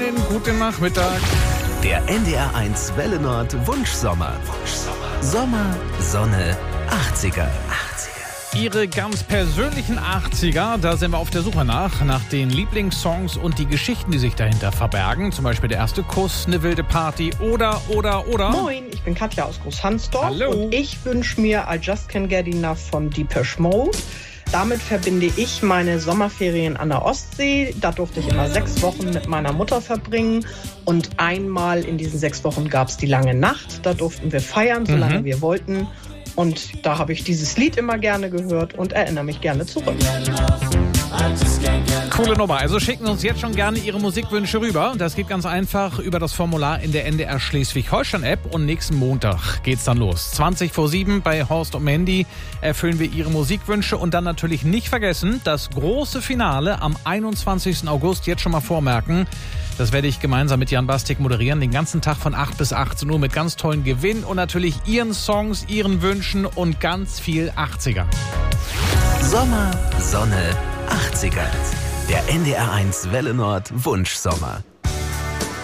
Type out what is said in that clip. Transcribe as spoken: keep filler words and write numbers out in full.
Schönen guten Nachmittag. Der N D R eins Welle Nord Wunschsommer. Wunschsommer. Sommer, Sonne, achtziger. Ihre ganz persönlichen achtziger, da sind wir auf der Suche nach, nach den Lieblingssongs und die Geschichten, die sich dahinter verbergen. Zum Beispiel der erste Kuss, eine wilde Party oder, oder, oder. Moin, ich bin Katja aus Großhansdorf. Hallo. Und ich wünsche mir I Just Can't Get Enough von Depeche Mode. Damit verbinde ich meine Sommerferien an der Ostsee. Da durfte ich immer sechs Wochen mit meiner Mutter verbringen. Und einmal in diesen sechs Wochen gab es die lange Nacht. Da durften wir feiern, solange mhm. wir wollten. Und da habe ich dieses Lied immer gerne gehört und erinnere mich gerne zurück. Coole Nummer. Also schicken Sie uns jetzt schon gerne Ihre Musikwünsche rüber. Das geht ganz einfach über das Formular in der N D R Schleswig-Holstein-App. Und nächsten Montag geht's dann los. zwanzig vor sieben bei Horst und Mandy erfüllen wir Ihre Musikwünsche. Und dann natürlich nicht vergessen, das große Finale am einundzwanzigsten August. Jetzt schon mal vormerken. Das werde ich gemeinsam mit Jan Bastik moderieren. Den ganzen Tag von acht bis achtzehn Uhr mit ganz tollen Gewinnen. Und natürlich Ihren Songs, Ihren Wünschen und ganz viel achtziger. Sommer, Sonne, achtziger. Der N D R eins Welle Nord Wunschsommer.